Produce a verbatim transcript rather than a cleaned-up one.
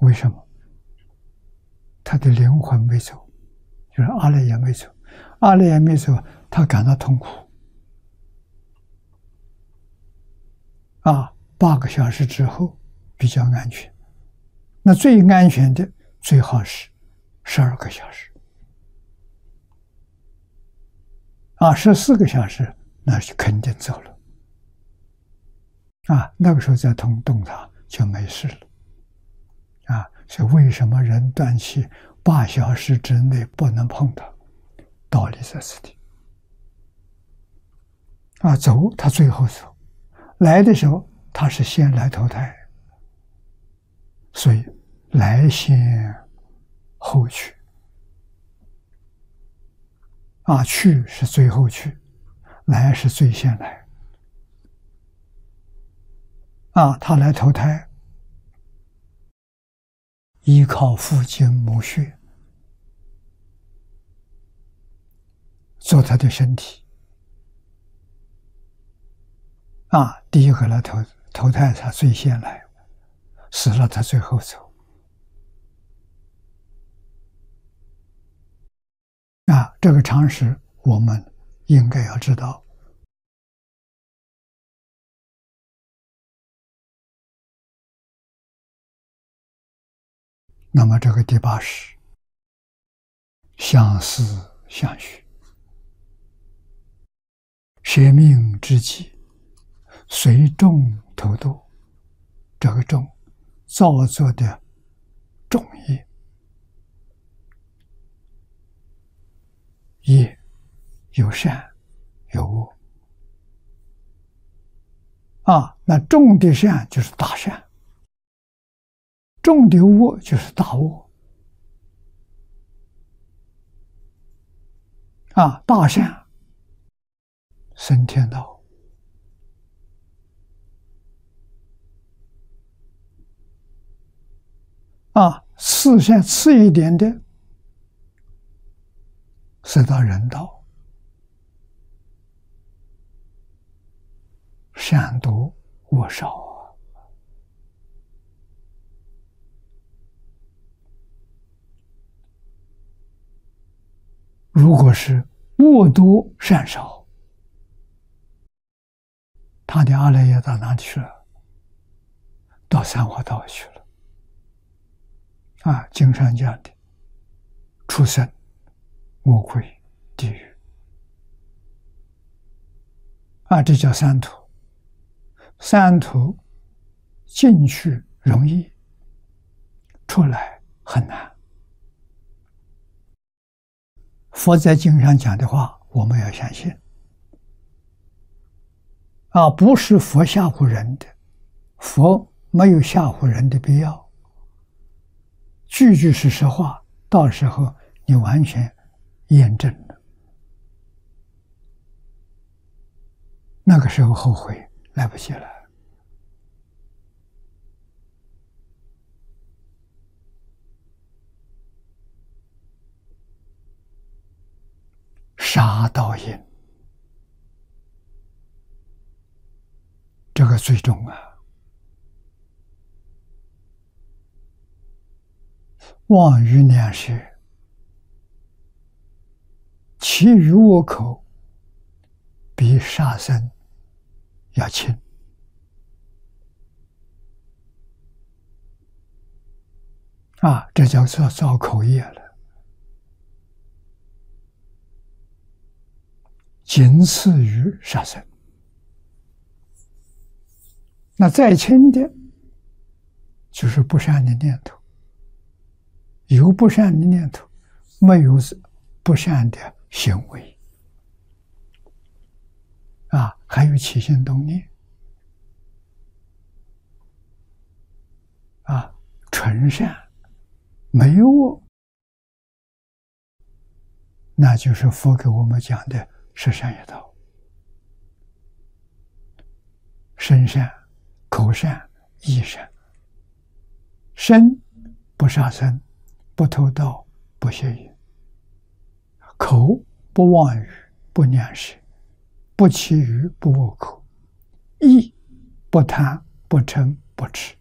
为什么？他的灵魂没走，就是阿赖耶没走，阿赖耶没走，他感到痛苦。啊，八个小时之后比较安全。那最安全的最好是十二个小时。啊，十四个小时那就肯定走了。啊，那个时候再动动它就没事了。啊，所以为什么人断气八小时之内不能碰它？道理在此地。啊，走他最后走，来的时候他是先来投胎，所以来先后去。啊，去是最后去，来是最先来。啊，他来投胎，依靠父精母血做他的身体。啊，第一个来投投胎，他最先来，死了他最后走。啊，这个常识我们应该要知道。那么这个第八识，相思相许，舍命之际，随众投度。这个众，造作的众业，业有善有恶。啊，那众的善就是大善，众的恶就是大恶。啊，大善升天道，啊，次善次一点的是到人道，善多恶少啊。如果是恶多善少，他的阿赖耶到哪里去了？到三恶道去了。啊，经上讲的畜生、魔鬼、地狱。啊，这叫三途。三途进去容易，出来很难。佛在经上讲的话，我们要相信。啊，不是佛吓唬人的，佛没有吓唬人的必要。句句是实话，到时候你完全验证了，那个时候后悔来不及了。杀盗淫，这个最重啊。妄语两舌，其余恶口，比杀生要轻。啊，这叫做造口业了。仅次于杀生。那再轻的，就是不善的念头。有不善的念头，没有不善的行为。啊，还有起心动念。啊，纯善，没有恶，那就是佛给我们讲的十善业道。身善、口善、意善。身不杀生，不偷盗，不邪淫；口不妄语，不两舌，不绮语，不恶口；意不贪，不嗔，不痴。